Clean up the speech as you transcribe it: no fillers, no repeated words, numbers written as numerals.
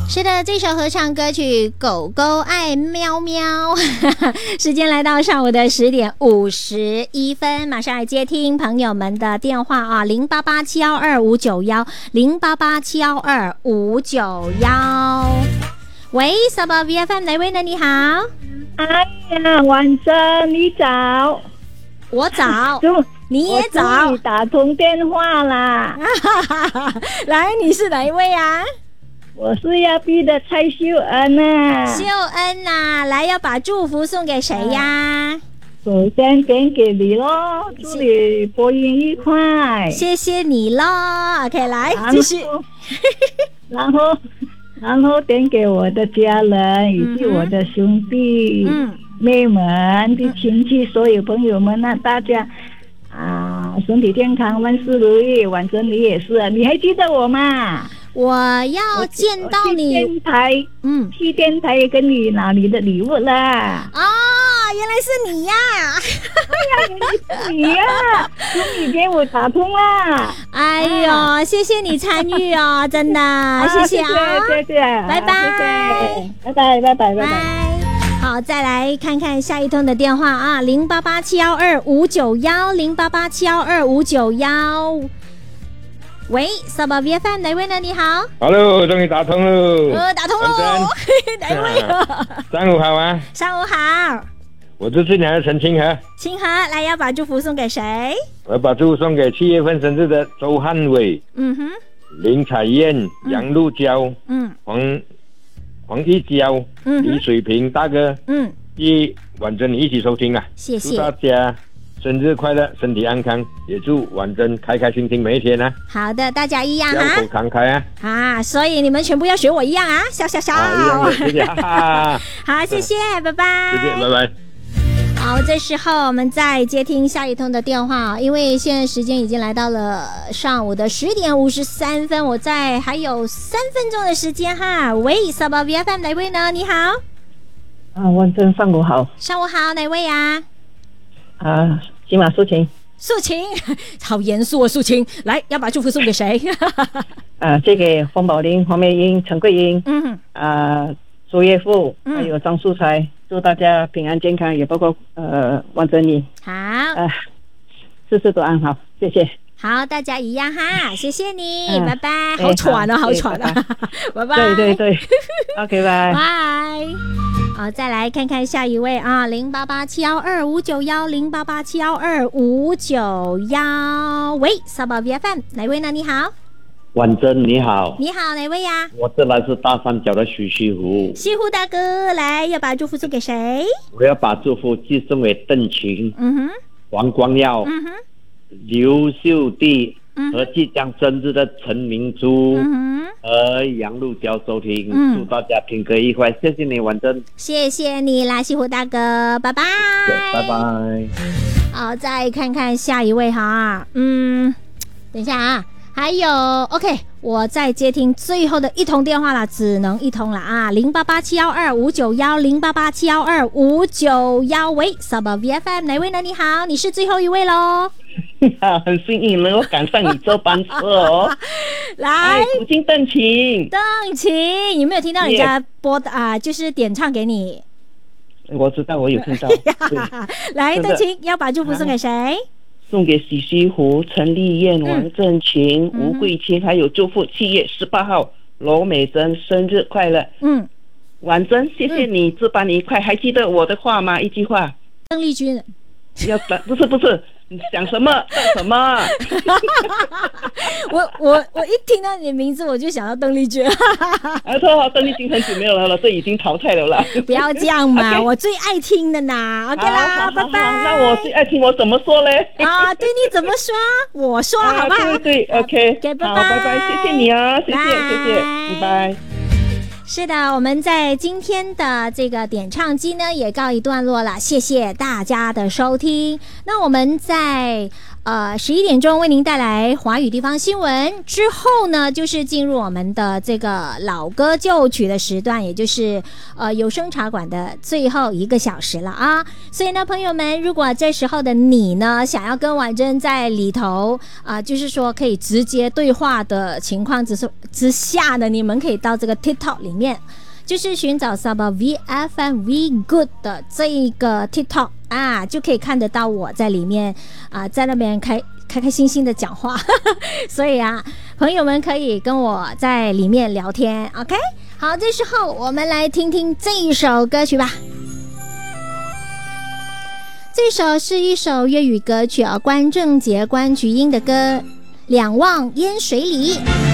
是的，这首合唱歌曲《狗狗爱喵喵》时间来到上午的10点51分，马上来接听朋友们的电话啊，088-712-591，088-712-591。喂，Sabah VFM 哪位呢？你好。 哎呀，晚上你早， 我早，你也早， 我终于打通电话啦。 来，你是哪一位啊？ 我是亚庇的蔡秀恩啊。 秀恩呐，来，要把祝福送给谁呀？ 首先点给你咯，祝你播音愉快。 谢谢你咯。OK， 来继续。 然后点给我的家人以及我的兄弟、妹们的亲戚，所有朋友们啊，大家身体健康，万事如意。婉珍你也是，你还记得我吗？ 我要见到你。 去电台跟你拿你的礼物啦。 哦，原来是你呀！ 原来是你呀！终于给我打通啦！ 哎呦，谢谢你参与哦，真的，谢谢啊， 谢谢， 拜拜， 拜拜。 好，再来看看下一通的电话啊，088-712-591，088-712-591。喂，Sabah VFM 哪位呢？你好 ，Hello， 终于打通了， 打通了，哪位啊？ 上午好啊， 上午好， 我是新娘的陈清河， 清河，来，要把祝福送给谁？ 我要把祝福送给7月份生日的周汉伟，林彩燕、杨露娇，黄玉娇，李水平大哥，与婉珍你一起收听啊， 谢谢， 祝大家生日快乐，身体安康，也祝婉珍开开心心每一天啊。 好的，大家一样笑口常开啊！所以你们全部要学我一样啊，笑笑笑。 谢谢， 好，谢谢，拜拜。 谢谢，拜拜。 好，这时候我们再接听下一通的电话，因为现在时间已经来到了上午的10点53分，我在还有3分钟的时间哈。喂，Sabah VFM 哪位呢？你好。 婉珍上午好。 上午好，哪位啊？ 起码素琴， 好严肃啊！素琴，来，要把祝福送给谁？ 这给洪宝林、黄美英、陈桂英，朱岳父，还有张素才，祝大家平安健康，也包括婉珍你。 好， 事事都安好，谢谢。 好，大家一样哈，谢谢你，拜拜。好喘啊，好喘啊，拜拜。 对，OK， 拜。 好，再来看看下一位啊，088-712-591，088-712-591。喂，Sabah VFM 哪位呢？你好， 婉珍你好。 你好，哪位呀？ 我是来自大三角的徐西湖。 西湖大哥，来，要把祝福送给谁？ 我要把祝福寄送给邓晴、王光耀、刘秀娣和即将生日的陈明珠和杨露娇收听，祝大家平歌愉快，谢谢你婉珍， 谢谢你啦，西湖大哥，拜拜， 拜拜。 好，再看看下一位哈，等一下啊，还有 OK， 我再接听最后的一通电话啦，只能一通了啊，088-712-591，088-712-591。喂，Sabah VFM 哪位呢？你好，你是最后一位咯。 很幸运能够赶上你这班车哦。 来， 古今邓晴， 有没有听到人家播的就是点唱给你？ 我知道，我有听到。 来，邓晴要把祝福送给谁？ 送给许西湖、陈丽燕、王振琴、吴桂清，还有祝福7月18号罗美珍生日快乐。婉珍，谢谢你，这班愉快。还记得我的话吗？一句话。 邓丽君。 不是。你想什么唱什么？ 我一听到你的名字我就想到邓丽君。 邓丽君很久没有了，这已经淘汰了啦。 不要这样嘛，我最爱听的呢。OK 啦，拜拜。 那我最爱听我怎么说嘞？ 对，你怎么说？我说好不好？ 对 OK， 拜拜， 拜拜，谢谢你啊，谢谢，拜拜。 是的，我们在今天的这个点唱机呢也告一段落了，谢谢大家的收听。那我们在 11点钟为您带来华语地方新闻，之后呢就是进入我们的这个老歌旧曲的时段，也就是有声茶馆的最后1个小时了啊。所以呢朋友们，如果这时候的你呢想要跟婉珍在里头就是说可以直接对话的情况之下呢，你们可以到这个 TikTok 里面，就是寻找 Sabah VFM We Good 的这一个 TikTok 就可以看得到我在里面在那边开心心的讲话所以朋友们可以跟我在里面聊天 OK。 好，这时候我们来听听这一首歌曲吧。这首是一首粤语歌曲关正杰、关菊英的歌《两忘烟水里》。